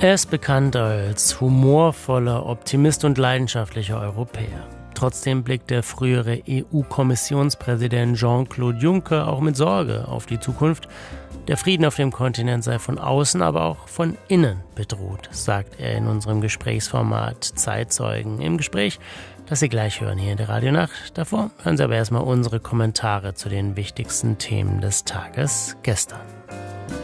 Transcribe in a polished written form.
Er ist bekannt als humorvoller Optimist und leidenschaftlicher Europäer. Trotzdem blickt der frühere EU-Kommissionspräsident Jean-Claude Juncker auch mit Sorge auf die Zukunft. Der Frieden auf dem Kontinent sei von außen, aber auch von innen bedroht, sagt er in unserem Gesprächsformat Zeitzeugen im Gespräch, das Sie gleich hören hier in der Radionacht. Davor hören Sie aber erstmal unsere Kommentare zu den wichtigsten Themen des Tages gestern.